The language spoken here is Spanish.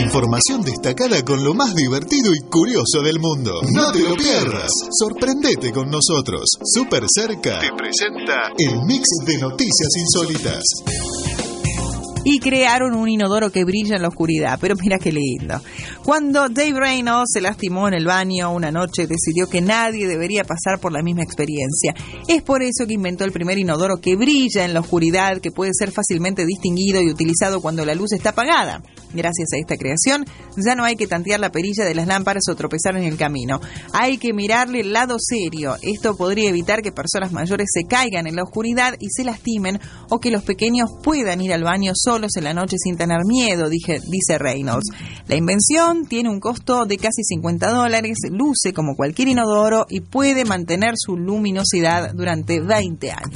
Información destacada con lo más divertido y curioso del mundo. No te lo pierdas. Sorprendete con nosotros. Súper Cerca te presenta el mix de noticias insólitas. Y crearon un inodoro que brilla en la oscuridad. Pero mira qué lindo. Cuando Dave Reynolds se lastimó en el baño una noche, decidió que nadie debería pasar por la misma experiencia. Es por eso que inventó el primer inodoro que brilla en la oscuridad, que puede ser fácilmente distinguido y utilizado cuando la luz está apagada. Gracias a esta creación, ya no hay que tantear la perilla de las lámparas o tropezar en el camino. Hay que mirarle el lado serio. Esto podría evitar que personas mayores se caigan en la oscuridad y se lastimen, o que los pequeños puedan ir al baño solos en la noche sin tener miedo, dice Reynolds. La invención tiene un costo de casi $50, luce como cualquier inodoro y puede mantener su luminosidad durante 20 años.